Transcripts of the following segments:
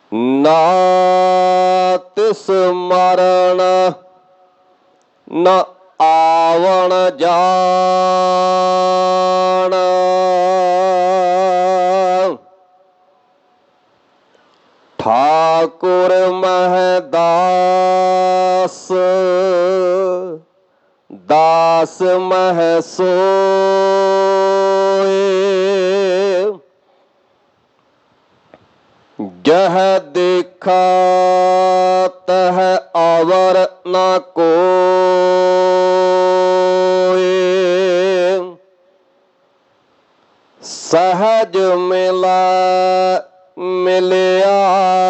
ਨਾ ਤਿਸ ਮਰਨ ਨ ਆਵਣ ਜਾਣ। ਠਾਕੁਰ ਮਹਿ ਦਾਸ ਦਾਸ ਮਹਿ ਸੋਏ। ਜਹ ਦੇਖਾ ਤਹ ਆਵਰ ਨਾ ਕੋਇ। ਸਹਜ ਮਿਲਾ ਮਿਲਿਆ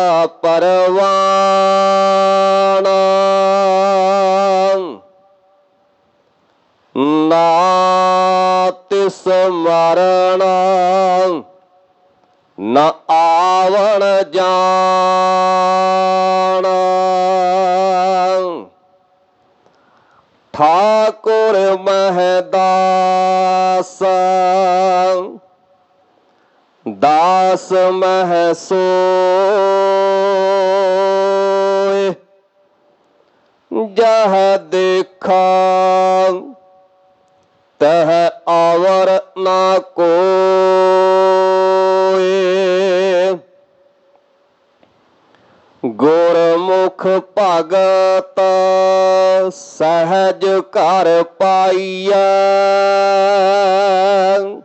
ਪਰਵਾਣ। ਨਾ ਤਿਸ ਮਰਨ ਨ ਆਵਣ ਜਾਣ। ਠਾਕੁਰ ਮਹਿ ਦਾਸ ਦਾਸ ਮਹਿ ਸੋਇ। ਜਹ ਦੇਖਾ ਤਹ ਆਵਰ ਨਾ ਕੋਇ। ਗੁਰਮੁਖ ਭਗਤ ਸਹਿਜ ਘਰ ਪਾਈਐ।